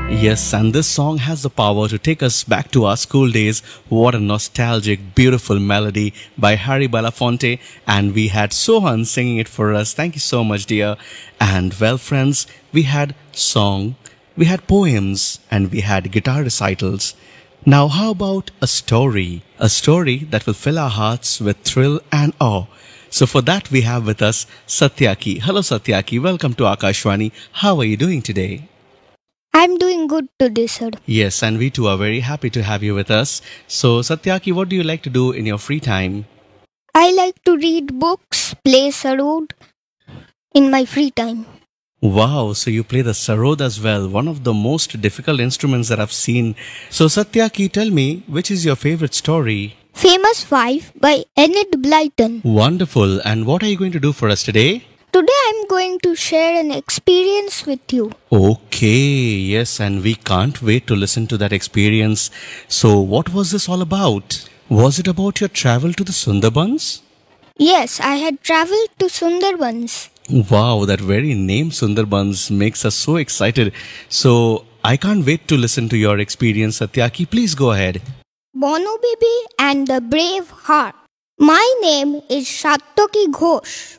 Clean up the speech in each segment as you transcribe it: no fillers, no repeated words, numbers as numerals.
Yes, and this song has the power to take us back to our school days. What a nostalgic, beautiful melody by Harry Belafonte, and we had Sohan singing it for us. Thank you so much, dear. And well, friends, we had song, we had poems, and we had guitar recitals. Now, how about a story? A story that will fill our hearts with thrill and awe. So, for that, we have with us Satyaki. Hello, Satyaki. Welcome to Akashwani. How are you doing today? I'm doing good today, sir. Yes, and we too are very happy to have you with us. So, Satyaki, what do you like to do in your free time? I like to read books, play sarod in my free time. Wow, so you play the sarod as well, one of the most difficult instruments that I've seen. So, Satyaki, tell me, which is your favorite story? Famous 5 by Enid Blyton. Wonderful, and what are you going to do for us today? Today I'm going to share an experience with you. Okay, yes, and we can't wait to listen to that experience. So, what was this all about? Was it about your travel to the Sundarbans? Yes, I had traveled to Sundarbans. Wow, that very name Sundarbans makes us so excited. So, I can't wait to listen to your experience, Satyaki. Please go ahead. Bono Baby and the Brave Heart. My name is Shattoki Ghosh.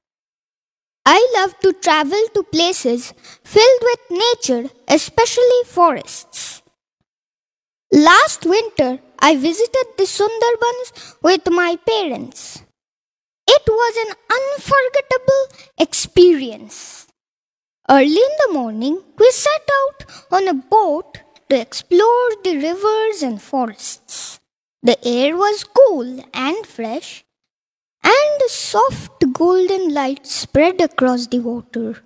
I love to travel to places filled with nature, especially forests. Last winter, I visited the Sundarbans with my parents. It was an unforgettable experience. Early in the morning, we set out on a boat to explore the rivers and forests. The air was cool and fresh, and a soft golden light spread across the water.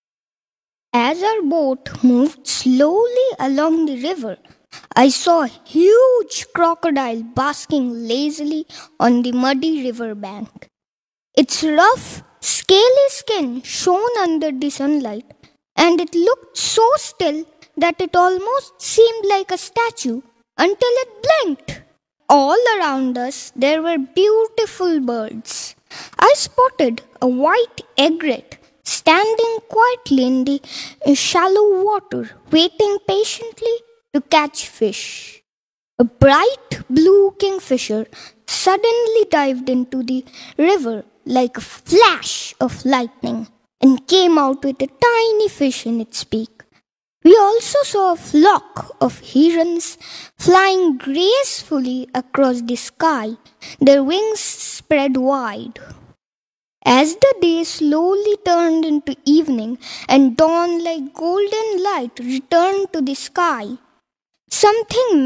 As our boat moved slowly along the river, I saw a huge crocodile basking lazily on the muddy river bank. Its rough, scaly skin shone under the sunlight, and it looked so still that it almost seemed like a statue until it blinked. All around us there were beautiful birds. I spotted a white egret standing quietly in the shallow water, waiting patiently to catch fish. A bright blue kingfisher suddenly dived into the river like a flash of lightning and came out with a tiny fish in its beak. We also saw a flock of herons flying gracefully across the sky, their wings spread wide. As the day slowly turned into evening and dawn like golden light returned to the sky, something